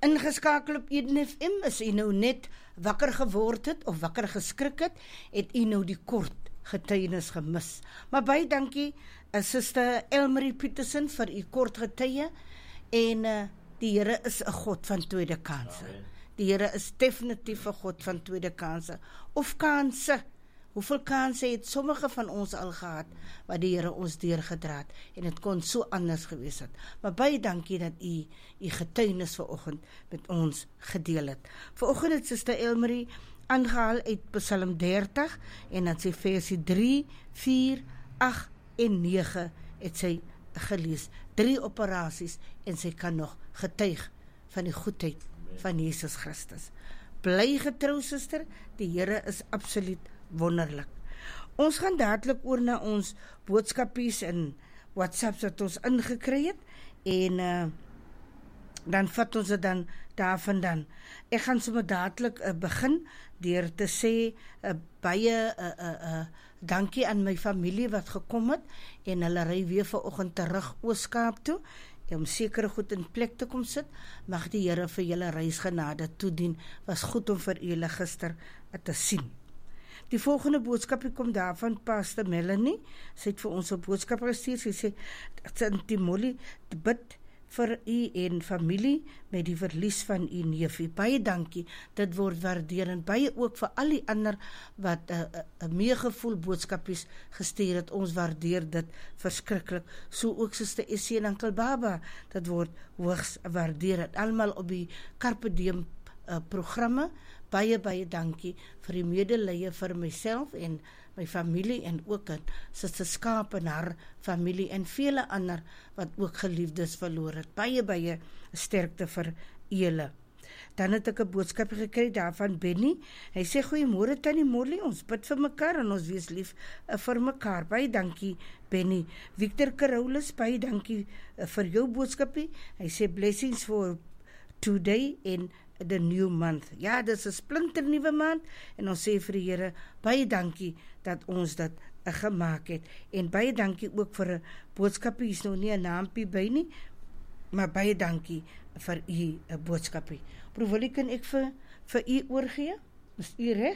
ingeskakel op Eden FM, is u nou net wakker geword het, of wakker geskrik het u nou die kort getuienis gemis. Maar baie dankie, Suster Elmarie Petersen, vir u kort getuie, en die Here is 'n God van tweede kanse. Die Here is definitief 'n God van tweede kanse, of kanse. Hoeveel kanse het sommige van ons al gehad, wat die Here ons deurgedra het, en het kon so anders gewees het. Maar baie dankie dat u getuienis vanoggend met ons gedeel het. Vanoggend het Suster Elmarie aangehaal uit Psalm 30, en dan sy versie 3, 4, 8 en 9 het sy gelees. 3 operasies, en sy kan nog getuig van die goedheid van Jesus Christus. Bly getrou, suster, die Here is absoluut wonderlik. Ons gaan dadelik oor na ons boodskapies en WhatsApps wat ons ingekry het, en dan vat ons dit dan daarvandaan. Ek gaan sommer dadelik begin deur te sê baie dankie aan my familie wat gekom het, en hulle ry weer vanoggend terug Oos-Kaap toe, om sekere goed in plek te kom sit. Mag die Here vir julle reisgenade toedien. Was goed om vir julle gister te sien. Die volgende boodskap kom daarvan Pastor Melanie. Sy het vir ons 'n boodskap gestuur. Sy sê, die Molly, bid vir u en familie met die verlies van u neefie. Baie dankie, dit word waardeer, en baie ook vir al die ander wat 'n meegevoel boodskapies gestuur het. Ons waardeer dit verskriklik. So ook Suster Essie en Oom Baba, dit word hoogs waardeer. Het almal op die Carpe Diem programme. Baie dankie vir die medelee vir myself en my familie, en ook aan Suster Skaap en haar familie, en vele ander wat ook geliefdes verloor het. Baie sterkte vir julle. Dan het ek 'n boodskap gekry daarvan Benny. Hy sê, goeiemôre Tannie Molly, ons bid vir mekaar en ons wees lief vir mekaar. Baie dankie Benny. Victor Carolus, baie dankie vir jou boodskapie. Hy sê, blessings for today in the new month. Ja, dit is 'n splinter nuwe maand, en ons sê vir die Here, baie dankie dat ons dit gemaak het, en baie dankie ook vir 'n boodskapie, is nou nie 'n naampie by nie, maar baie dankie vir u boodskapie. Broer Willie, kan ek vir u oorgee? Is u reg?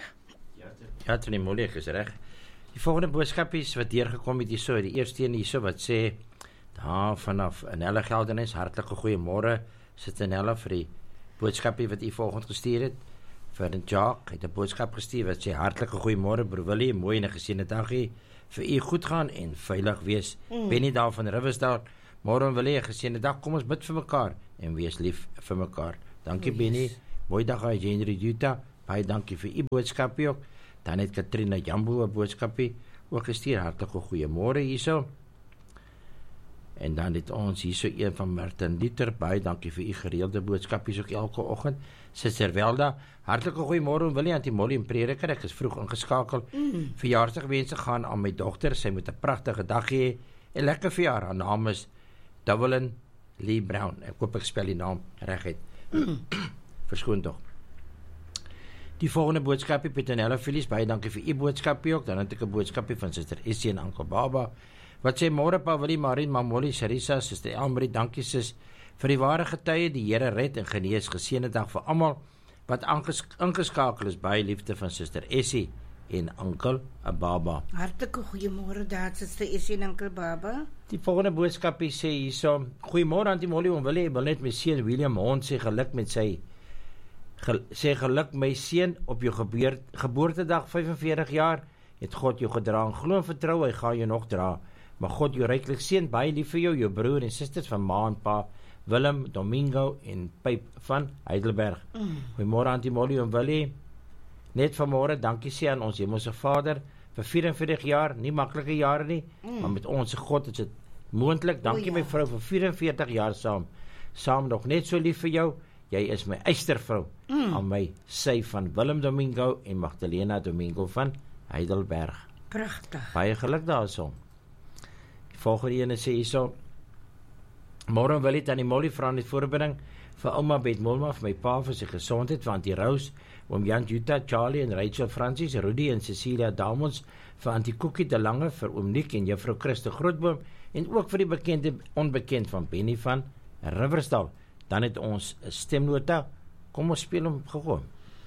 Ja, Tannie Molly, ek is reg. Die volgende boodskapies wat deurgekom het hierso, die eerste een hierso wat sê, daar vanaf Nelle Geldenis, hartlike goeiemôre, sit Nelle vir die boodskapie wat u volgende gestuur het. Vir Jacques het 'n boodskap gestuur wat sê, hartlike goeiemôre broer Willie, mooi en 'n geseënde dagie vir u goed gaan en veilig wees. Benny daar van Riversdal, môre Willie, 'n geseënde dag, kom ons bid vir mekaar en wees lief vir mekaar. Dankie Benny, mooi dag aan Henry Juta, baie dankie vir u boodskapie ook. Dan het Katrina Jambo 'n boodskapie ook gestuur, hartlike goeiemôre hierso. En dan het ons hierso een van Martin Luther, baie dankie vir u gereelde boodskapies ook elke oggend. Suster Welda, hartlike goeiemôre Willie, Auntie Molly en Prediker, ek is vroeg ingeskakel. Verjaarsdagwense gaan aan my dogter, sy moet 'n pragtige dag hê, en lekker verjaar. Haar naam is Dawelin Lee Brown, ek hoop ek spel die naam reg uit. Verskoon tog. Die volgende boodskapie, Petanella Phyllis, baie dankie vir u boodskapie ook. Dan het ek 'n boodskapie van Suster Essie en Oom Baba, wat sê, môre Pa Willie, Marie, Mamolly, Sarisa, Suster Elmarie, dankie sis, vir die ware getuie, die Here red en genees, geseënde dag vir almal, wat ingeskakel is, baie liefde van Suster Essie en Oom Baba. Hartlike goeiemôre daar, Suster Essie en Oom Baba. Die volgende boodskapie sê hierso, goeiemôre Auntie Molly, Oom Willie, ek wil net my seun William Hond sê geluk met sy geluk my seun op jou geboortedag, 45 jaar, het God jou gedra, en glo en vertrou, hy gaan jou nog dra. Maar God jou ryklik seën, baie lief vir jou broer en susters van ma en pa, Willem, Domingo en Pyp van Heidelberg. Goeiemôre Auntie Molly en Willie. Net vanmôre dankie sê aan ons Hemelse Vader vir 44 jaar, nie maklike jare nie, maar met ons God is dit moontlik. Dankie my vrou vir 44 jaar saam nog net so lief vir jou. Jy is my eystervrou aan my sy van Willem Domingo en Magdalena Domingo van Heidelberg. Pragtig. Baie geluk daarso. Die volgende ene sê hierso, môre wil ek Tannie Molly vra net voorbereiding vir ouma Bet Molma, vir my pa vir sy gesondheid, vir Auntie Rose, oom Jan Jutta, Charlie en Rachel Francis, Rudy en Cecilia Damons, vir Auntie Cookie de Lange, vir oom Nick en juffrou Christe Grootboom, en ook vir die bekende onbekend van Benny van Riversdal. Dan het ons 'n stemnota. Kom ons speel hom gou.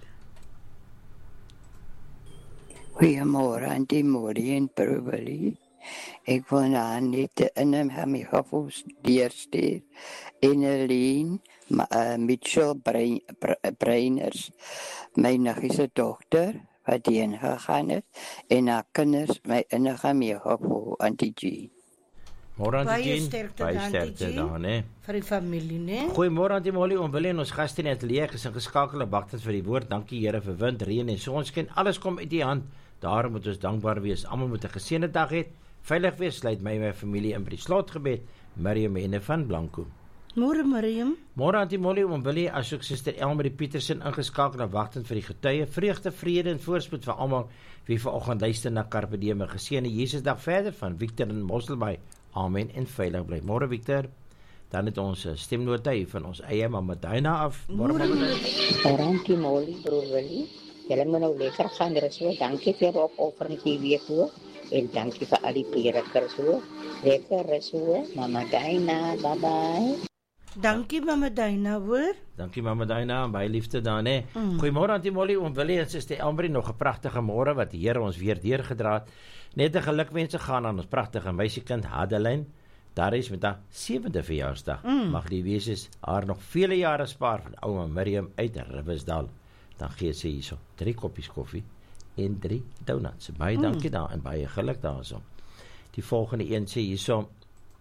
Goeiemôre aan die Molly en Broerwillie. Ek wil aan net in hem gevoels deurstuur en Aline Mitchell Breiners, my niggie dogter wat heen gegaan het en haar kinders my innige meegevoel aan die G. Môre aan die Baie sterkte dan, hè. vir die familie, né? Goeiemôre aan die Molly, ons ons gaste in die ateljee is ingeskakel en wagtend vir die woord. Dankie Here vir wind, reën en sonskyn. Alles kom uit die hand. Daarom moet ons dankbaar wees. Almal moet 'n geseënde dag hê. Veilig wees, sluit my familie in by die slotgebed. Miriam Ene van Blanco. Môre Miriam. Môre aan die Molly, Willie, asook Suster Elmarie Petersen ingeskakel en wagtend vir die getuie. Vreugde, vrede en voorspoed vir almal wie vanoggend luister na Carpe Diem. Geseënde Jesusdag verder van Victor in Mosselbaai. Amen en veilig bly. Môre Victor. Dan het ons 'n stemnota hier van ons eie Mama Dina af. Môre Dankie Molly, Broerwillie. Julle moet nou lekker gaan, so dankie vir die opoffering hier weer toe. En dankie vir al die predikers hoor. Lekker so, Mama Dina, bye bye. Dankie Mama Dina, hoor. Dankie Mama Dina, baie liefde dan hè. Goeiemôre aan die Molly, Willie en Suster Elmarie, nog 'n pragtige môre wat die Here ons weer deurgedra het. Net 'n gelukwense gaan aan ons pragtige meisiekind Hadeline. Daar is met haar 7de verjaarsdag. Mag die wees haar nog vele jare spaar van ouma Miriam uit Riversdal. Dan gee sy hierso 3 koppies koffie en 3 donuts. Baie dankie daar en baie geluk daarso. Die volgende een sê hierso: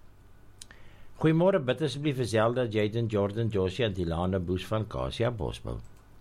Goeiemôre, bid asseblief vir Zelda, Jaden, Jordan, Josia en Dilana Boes van Kasia Bosbou.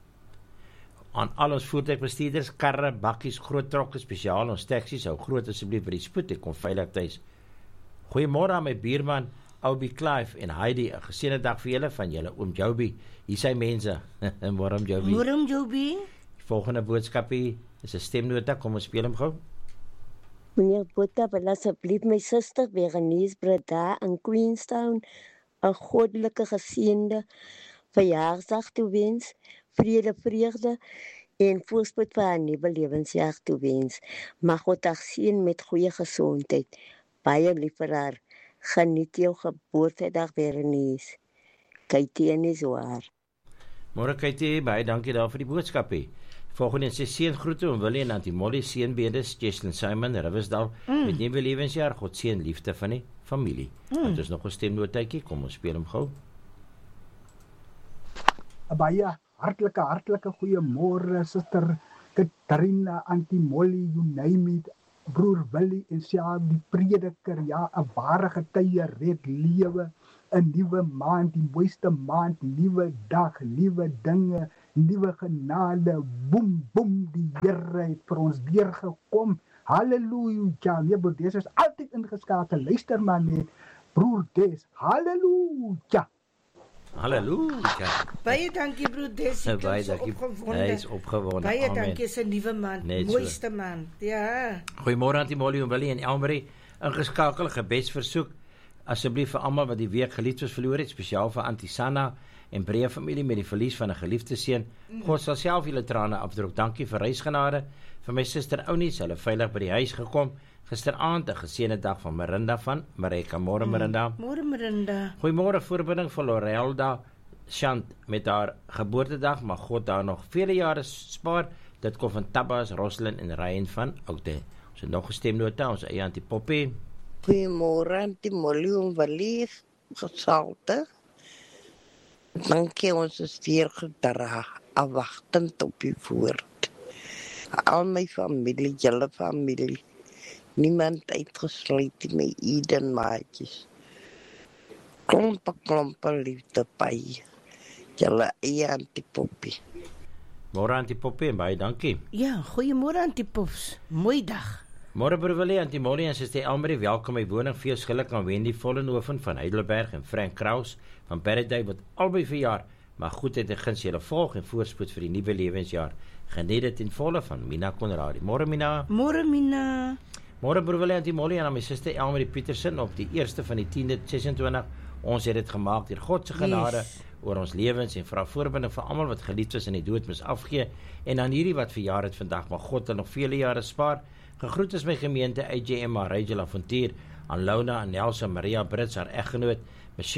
Aan al ons voertuigbestuurders, karre, bakkies, groot trokke, spesiaal ons taksies, hou groot asseblief vir die spoed en kom veilig tuis. Goeiemôre aan my buurman Obi Clive en Heidi, 'n geseënde dag vir julle van julle oom Joby. Hier sy mense. Môre oom Joby. Môre oom Joby. Die volgende boodskapie is 'n stemnota, kom ons speel hom gou. Meneer Botha, wil asseblief my suster Berenice Breda in Queenstown 'n goddelike geseënde verjaarsdag toewens, vrede, vreugde en voorspoed vir haar nuwe lewensjaar toewens. Mag God haar seën met goeie gesondheid. Baie lief vir haar. Geniet jou geboortedag, Berenice. Kytie is waar. Môre Kytie, baie dankie daar vir die boodskapie. Volgende sê seën groete en Willie en Auntie Molly, seënbedes, Jesslyn Simon, Riversdal, met nuwe lewensjaar, God seën liefde van die familie. Dit is nog 'n stemnotaatjie, kom ons speel hom gou. 'n Baie hartlike goeiemôre Suster Katrina, Auntie Molly, you name it, broer Willie en Sjaal die prediker, ja, 'n ware getuie red lewe, 'n nuwe maand, die mooiste maand, nuwe dag, nuwe dinge, nuwe genade, boem, die Here het vir ons deurgekom. Halleluja, nee broer Des is altyd ingeskakel, luister maar net, broer Des, halleluja. Halleluja. Baie dankie broer Des, Baie dankie. Hy is opgewonde. Baie dankie, is 'n nuwe maand, mooiste maand, ja. Goeiemôre Auntie Molly en Willie en Elmarie, ingeskakel gebedsversoek, asseblief vir almal wat die week geliefdes verloor het, spesiaal vir Auntie Sanna en breë familie met die verlies van 'n geliefde seun. God sal self julle trane afdruk. Dankie vir reisgenade vir my suster Ounie, hulle veilig by die huis gekom. Gisteraand 'n geseënde dag van Marinda van Marika. Môre Marinda. Môre Marinda. Goeiemôre, voorbinding vir Lorelda Shant met haar geboortedag. Mag God haar nog vele jare spaar. Dit kom van Tabas, Roslyn en Ryan van Oudtshoorn. Ons het nog gestemnota, ons eie Auntie Poppy. Goeiemôre Auntie Molly en Willie, gesalte. Dankie, ons is weer gedra, afwagtend op die woord. Al my familie, julle familie, niemand uitgesluit my Eden maatjies. Klompe liefde by julle eie Auntie Poppy. Môre Auntie Poppy en baie dankie. Ja, goeiemôre Auntie Pops, mooi dag. Môre broer Willie, Auntie Molly en Suster Elmarie, welkom by woning. Veel geluk aan Wendy Vollenhoven van Heidelberg en Frank Kraus van Paradise wat albei verjaar. Maar goedheid en guns julle volg en voorspoed vir die nuwe lewensjaar. Geniet dit in volle van Mina Konradi. Môre Mina. Môre Mina. Môre broer Willie, Auntie Molly en aan my suster Elmarie Petersen op die 1ste van die 10de 26. Ons het dit gemaak deur God se genade oor ons lewens en vra voorbinding vir almal wat geliefdes in die dood moes afgee en aan hierdie wat verjaar het vandag. Mag God hulle nog vele jare spaar. Gegroet is my gemeente AJM Rachel Avontuur, aan Lona, aan Nelsa, Maria Brits, haar eggenoot, Michelle,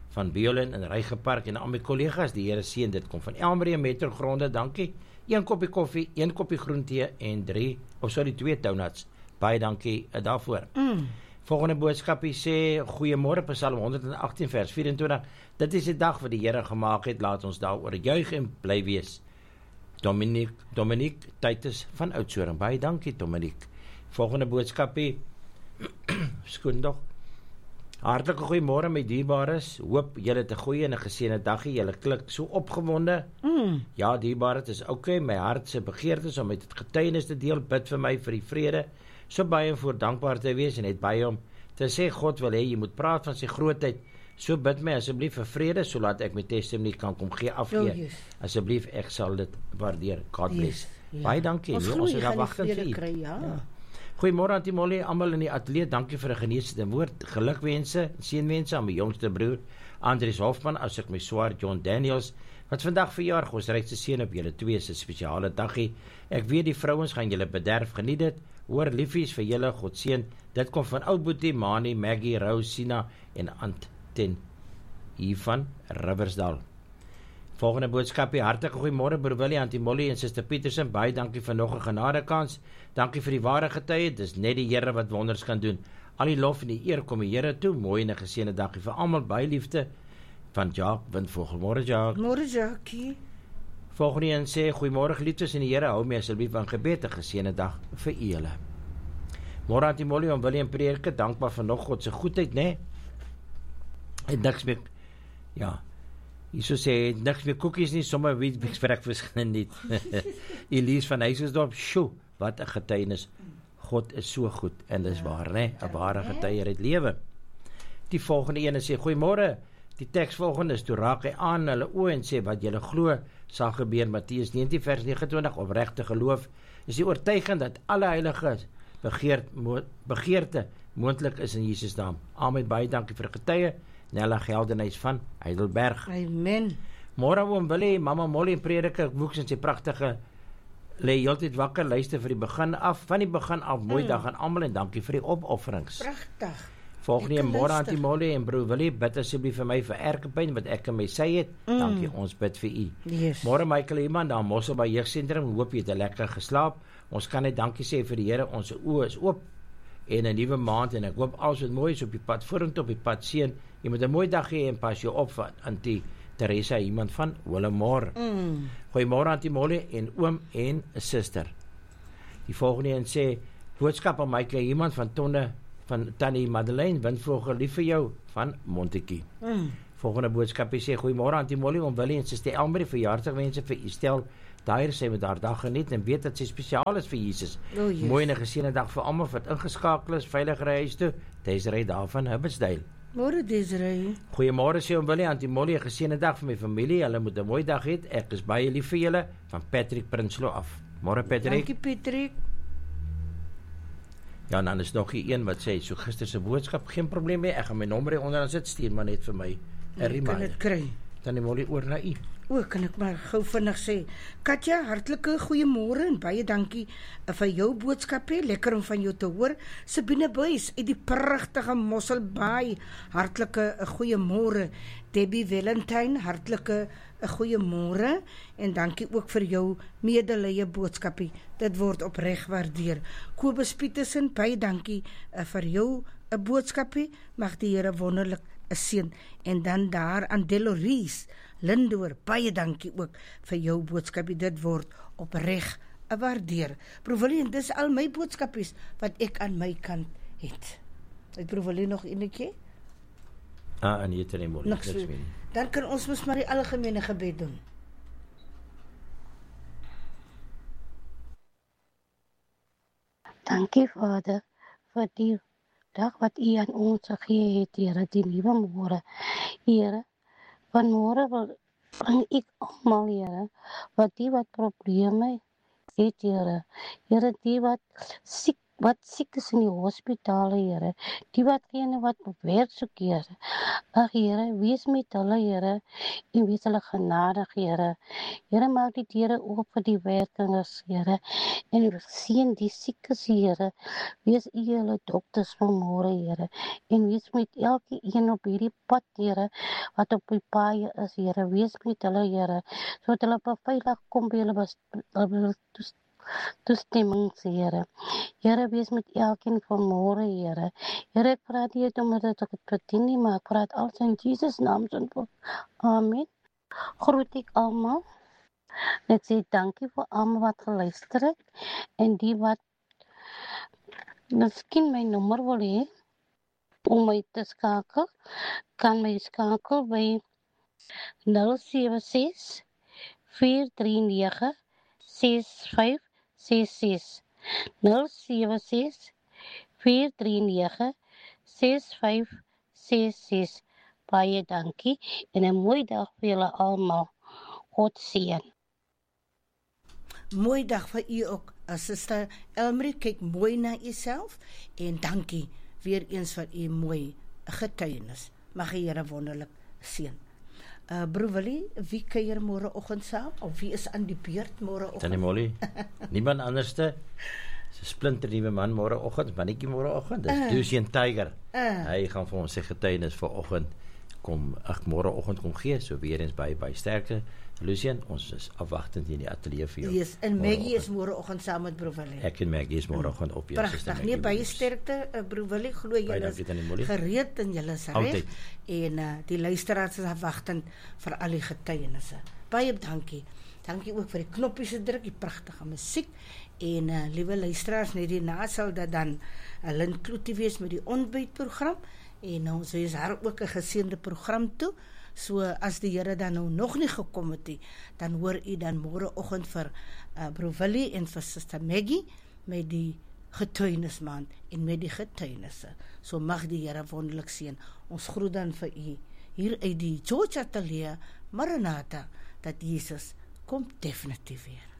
van Beulen in Rygepark en al my kollegas, die Here seën, dit kom van Elmarie Metro Gronde, dankie. 1 koppie koffie, 1 koppie groentee en 2 donuts. Baie dankie daarvoor. Volgende boodskapie sê, goeiemôre, Psalm 118 vers 24, dit is die dag wat die Here gemaak het, laat ons daaroor juig en bly wees. Dominique Titus van Oudtshoorn, baie dankie Dominique. Volgende boodskapie, skoondog, hartlike goeiemôre my dierbares, hoop julle het 'n goeie en 'n geseënde dagie, julle klink so opgewonde. Ja, dierbares, is okay, my hart se begeerte is om met dit getuienis te deel, bid vir my vir die vrede, so baie voor dankbaar te wees en net baie om te sê, God wil hê, jy moet praat van sy grootheid, so bid my asseblief vir vrede, so laat ek my testimony kan kom afgee, asseblief, ek sal dit waardeer, God bless. Baie dankie, ons is daar wachtend vir u. Goeiemôre Auntie Molly, almal in die ateljee, dankie vir 'n genesende woord, gelukwense, seënwense aan my jongste broer, Andries Hofman, as ek my swaar John Daniels, wat vandag verjaar, ons regte seën op julle twee se spesiale daggie. Ek weet die vrouens gaan julle bederf, geniet dit, hoor liefies vir julle, God seën, dit kom van Oud Boetie, Mani, Maggie, Rose, Sina en Anten, hier van Riversdal. Volgende boodskapie, hartlike goeiemôre broer Willie, Auntie Molly en Suster Petersen, baie dankie vir nog 'n genadekans, dankie vir die ware getuie, dis net die Here wat wonders kan doen, al die lof en die eer kom die Here toe, mooi en 'n geseënde dagie vir almal, baie liefde, van Jacques Windvogel, môre Jacques. Môre Jackie. Volgende een sê, goeiemôre geliefdes in die Here, hou my asseblief aan gebed, 'n geseënde dag vir julle. Môre Auntie Molly en Willie en Prediker, dankbaar vir nog God se goedheid, né? En niks meer, ja, hierso sê, niks meer koekies nie, sommer wheat breakfast nie. Elise van Huisesdorp, sjoe, wat 'n getuienis. God is so goed, en dis waar, né? 'n ware getuie het lewe. Die volgende ene sê, goeiemôre, die teks volgende is, toe raak hy aan hulle oë en sê, wat julle glo, sal gebeur, Matteus 19 vers 29, opregte geloof, is die oortuiging dat alle heiliges begeerte moontlik is in Jesus naam. Amen, baie dankie vir getuie, Nella Geldenhuis van Heidelberg. Amen. Môre oom Willie, Mama Molly en Prediker, Woeks en sy pragtige, lê heeltyd wakker, luister vir die begin af, van die begin af, mooi dag aan almal en dankie vir die opofferings. Pragtig. Volgende môre Auntie Molly en broer Willie, bid asseblief vir my vir erkepyn wat ek in my sy het. Dankie, ons bid vir u. Yes. Môre Michael Iman, daar Mossel by Jeugsentrum, hoop jy het lekker geslaap. Ons kan net dankie sê vir die Here, ons oë is oop en 'n nuwe maand en ek hoop alles wat mooi is op die pad vorentoe, op die pad seën. Jy moet 'n mooi dag hê en pas jou op van Auntie Teresa, iemand van Willemore. Goeiemôre Auntie Molly en oom en 'n suster. Die volgende een sê, boodskap aan Michael iemand van Tonne van Tannie Madeleine, Windvogel, lief vir jou van Montetjie. Volgende boodskap sê, goeiemôre Auntie Molly, oom Willie en Suster Elmarie, verjaarsdagwense vir Estel. Daar sy met haar dag geniet en weet dat sy spesiaal is vir Jesus. Mooi en 'n geseënde dag vir almal wat ingeskakel is, veilig ry huis toe. Desiree daar van Hubbardsdale. Môre Desiree. Goeiemôre sê oom Willie, Auntie Molly, 'n geseënde dag vir my familie. Hulle moet 'n mooi dag hê. Ek is baie lief vir julle van Patrick Prinsloo af. Môre Patrick. Dankie Patrick. Ja, dan is nog een wat sê, so gister se boodskap, geen probleem mee. Ek gaan my nommer hier onder sit, stuur maar net vir my 'n reminder. Kan dit kry. Tannie Molly oor na u. O, kan ek maar gou vinnig sê. Katja, hartlike goeiemôre en baie dankie vir jou boodskapie. Lekker om van jou te hoor. Sabine Buys uit die pragtige Mosselbaai. Hartlike goeiemôre. Debbie Valentine, hartlike goeiemôre en dankie ook vir jou medelee boodskapie. Dit word opreg waardeer. Kobus Petersen, baie dankie vir jou boodskapie. Mag die Here wonderlik seën. En dan daar aan Delories Lindoor, baie dankie ook vir jou boodskapie. Dit word opreg waardeer. Proevelie, dis al my boodskapies wat ek aan my kant het. Het Proevelie nog enetjie? En jy het nie Molly. Dan kan ons mos maar die algemene gebed doen. Dankie Vader vir die dag wat U aan ons gegee het, Here, die nuwe môre. Here, vanmôre wil ek almal, Here, wat die wat probleme het, Here. Here, die wat siek wat siek is in die hospitale, Here, die watgene wat op werk soek, Here. Ag Here, wees met hulle, Here, en wees hulle genadig, Here. Here, maak die deure oop vir die werkers, Here, en seën die siekes, Here. Wees U hulle dokters vanmôre, Here, en wees met elke een op hierdie pad, Here, wat op die paaie is, Here. Wees met hulle, Here, sodat hulle veilig kom by hulle toestemmings, Here. Here, wees met elkeen vanmôre, Here. Here, ek vra dit omdat ek het verdien nie, maar ek vra dit alles in Jesus naam. Amen. Groet ek almal. Ek sê dankie vir almal wat geluister het en die wat miskien my nommer wil hê om my te skakel, kan my skakel by 076 439 6566 076 439 6566. Baie dankie en 'n mooi dag vir julle almal. God seën. Mooi dag vir u ook, Suster Elmarie. Kyk mooi na uself en dankie weer eens vir u mooi getuienis. Mag die Here wonderlik seën. Broer Willie, wie kuier môreoggend saam? Of wie is aan die beurt môreoggend? Tannie Molly, niemand anderste. Dis 'n splinter nuwe man môreoggend, mannetjie môreoggend. Dis Lucien Tiger. Hy gaan vir ons sy getuienis vanoggend môreoggend kom gee, so weer eens by sterkte. Lucien, ons is afwagtend hier in die ateljee vir jou. Yes, en Maggie is môreoggend saam met Broer Willie. Ek en Maggie is môreoggend op jou. Pragtig, nee, baie sterkte, Broer Willie, glo julle is gereed en julle is reg. En die luisteraars is afwagtend vir al die getuienisse. Baie dankie. Dankie ook vir die knoppies se druk, die pragtige musiek. En liewe luisteraars, net hierna sal dit dan 'n Lindkloetie wees met die ontbytprogram. En ons wens haar ook 'n geseënde program toe. So as die Here dan nou nog nie gekom het nie, dan hoor u dan môreoggend vir Broer Willie en vir Suster Maggie met die getuienismaand en met die getuienisse. So mag die Here wonderlik seën. Ons groet dan vir u hier uit die George Ateljee, Maranatha, dat Jesus kom definitief weer.